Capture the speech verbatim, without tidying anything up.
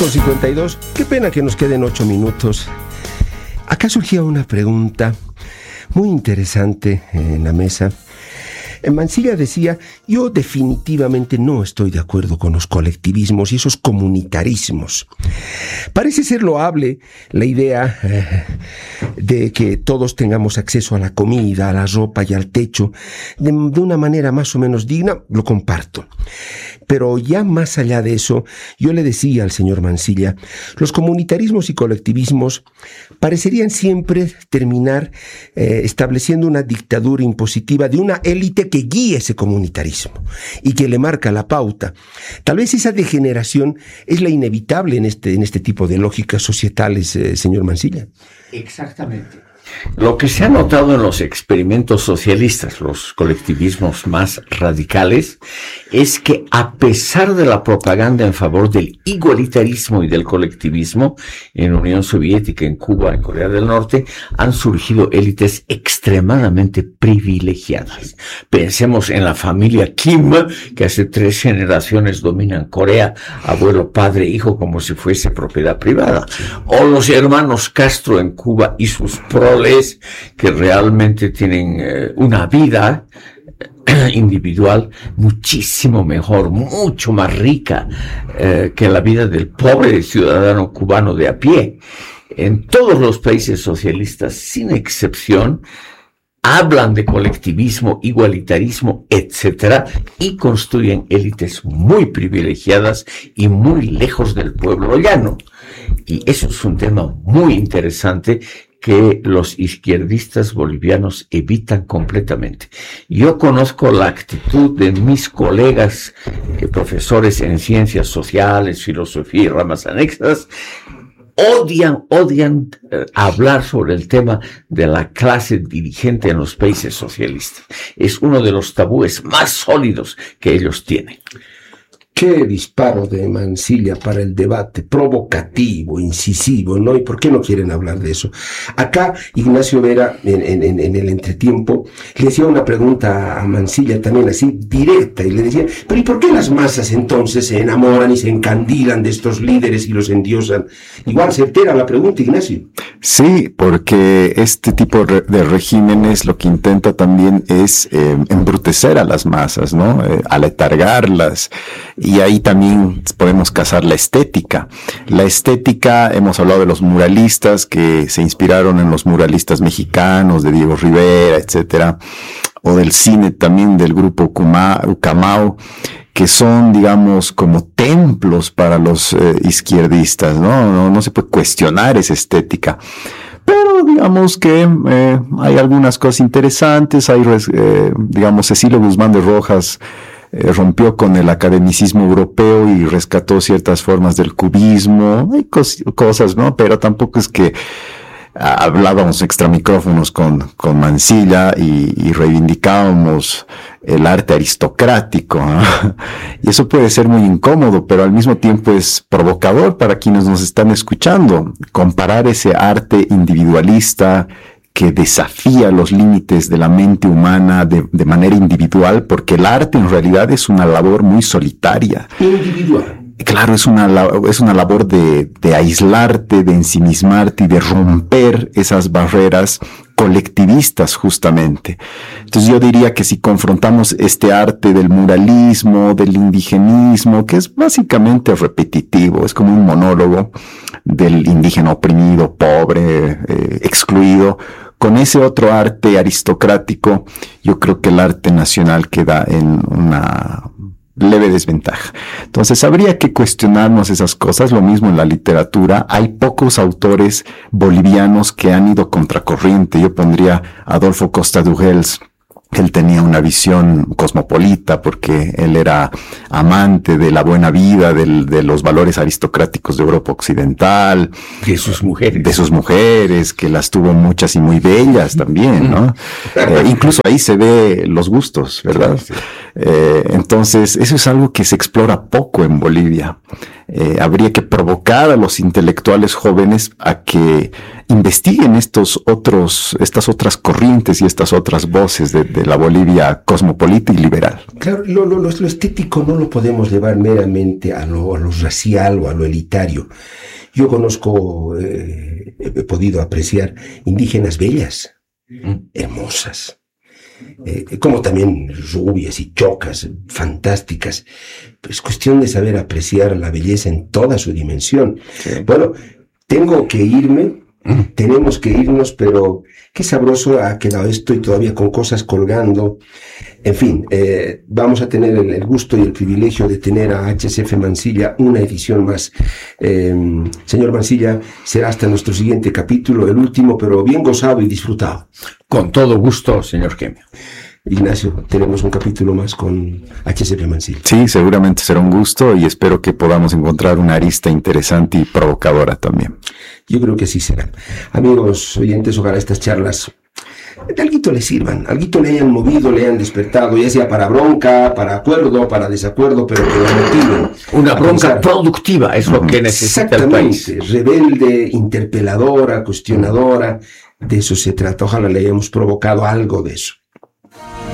con cincuenta y dos. Qué pena que nos queden ocho minutos. Acá surgía una pregunta muy interesante en la mesa. Mansilla decía, yo definitivamente no estoy de acuerdo con los colectivismos y esos comunitarismos. Parece ser loable la idea eh, de que todos tengamos acceso a la comida, a la ropa y al techo de, de una manera más o menos digna, lo comparto. Pero ya más allá de eso, yo le decía al señor Mansilla, los comunitarismos y colectivismos parecerían siempre terminar eh, estableciendo una dictadura impositiva de una élite que guíe ese comunitarismo y que le marca la pauta. Tal vez esa degeneración es la inevitable en este, en este tipo de lógicas societales, eh, señor Mansilla. Exactamente. Lo que se ha notado en los experimentos socialistas, los colectivismos más radicales, es que a pesar de la propaganda en favor del igualitarismo y del colectivismo en Unión Soviética, en Cuba, en Corea del Norte, han surgido élites extremadamente privilegiadas. Pensemos en la familia Kim, que hace tres generaciones dominan Corea, abuelo, padre, hijo, como si fuese propiedad privada. O los hermanos Castro en Cuba y sus proles, que realmente tienen eh, una vida individual muchísimo mejor, mucho más rica eh, que la vida del pobre ciudadano cubano de a pie. En todos los países socialistas, sin excepción, hablan de colectivismo, igualitarismo, etcétera, y construyen élites muy privilegiadas y muy lejos del pueblo llano. Y eso es un tema muy interesante que los izquierdistas bolivianos evitan completamente. Yo conozco la actitud de mis colegas, eh, profesores en ciencias sociales, filosofía y ramas anexas. Odian, odian eh, hablar sobre el tema de la clase dirigente en los países socialistas. Es uno de los tabúes más sólidos que ellos tienen. Qué disparo de Mansilla para el debate, provocativo, incisivo, ¿no? ¿Y por qué no quieren hablar de eso? Acá Ignacio Vera, en, en, en el entretiempo, le hacía una pregunta a Mansilla también así, directa, y le decía, pero ¿y por qué las masas entonces se enamoran y se encandilan de estos líderes y los endiosan? Igual certera la pregunta, Ignacio. Sí, porque este tipo de regímenes lo que intenta también es eh, embrutecer a las masas, ¿no? Eh, aletargarlas. Y ahí también podemos cazar la estética. La estética, hemos hablado de los muralistas que se inspiraron en los muralistas mexicanos, de Diego Rivera, etcétera, o del cine también del grupo Ucamau, que son, digamos, como templos para los eh, izquierdistas, ¿no? No, no se puede cuestionar esa estética. Pero digamos que eh, hay algunas cosas interesantes. Hay, eh, digamos, Cecilio Guzmán de Rojas Eh, rompió con el academicismo europeo y rescató ciertas formas del cubismo, hay cos- cosas, ¿no? Pero tampoco es que ah, hablábamos extra micrófonos con, con Mansilla y, y reivindicábamos el arte aristocrático, ¿no? Y eso puede ser muy incómodo, pero al mismo tiempo es provocador para quienes nos están escuchando. Comparar ese arte individualista que desafía los límites de la mente humana de, de manera individual, porque el arte en realidad es una labor muy solitaria. Individual. Claro, es una, es una labor de, de aislarte, de ensimismarte y de romper esas barreras colectivistas justamente. Entonces yo diría que si confrontamos este arte del muralismo, del indigenismo, que es básicamente repetitivo, es como un monólogo del indígena oprimido, pobre, eh, excluido, con ese otro arte aristocrático, yo creo que el arte nacional queda en una leve desventaja. Entonces habría que cuestionarnos esas cosas. Lo mismo en la literatura. Hay pocos autores bolivianos que han ido contracorriente. Yo pondría a Adolfo Costa Dugels. Él tenía una visión cosmopolita porque él era amante de la buena vida, del, de los valores aristocráticos de Europa Occidental. De sus mujeres. De sus mujeres, que las tuvo muchas y muy bellas también, ¿no? Eh, incluso ahí se ve los gustos, ¿verdad? Eh, entonces, eso es algo que se explora poco en Bolivia. eh, habría que provocar a los intelectuales jóvenes a que investiguen estos otros, estas otras corrientes y estas otras voces de, de la Bolivia cosmopolita y liberal. Claro, lo, lo, lo estético no lo podemos llevar meramente a lo, a lo racial o a lo elitario. Yo conozco, eh, he podido apreciar indígenas bellas, mm. hermosas, eh, como también rubias y chocas, fantásticas. Es cuestión de saber apreciar la belleza en toda su dimensión. Sí. Bueno, tengo que irme, mm. tenemos que irnos, pero qué sabroso ha quedado esto y todavía con cosas colgando. En fin, eh, vamos a tener el, el gusto y el privilegio de tener a H C F Mansilla una edición más. Eh, señor Mansilla, será hasta nuestro siguiente capítulo, el último, pero bien gozado y disfrutado. Con todo gusto, señor Gemio. Ignacio, tenemos un capítulo más con H C F Mansilla. Sí, seguramente será un gusto y espero que podamos encontrar una arista interesante y provocadora también. Yo creo que sí será. Amigos oyentes, ojalá estas charlas de alguito le sirvan, alguito le hayan movido, le hayan despertado, ya sea para bronca, para acuerdo, para desacuerdo, pero que lo motiven. Una bronca pensar. Productiva es lo que necesita el país. Exactamente, rebelde, interpeladora, cuestionadora, de eso se trata. Ojalá le hayamos provocado algo de eso.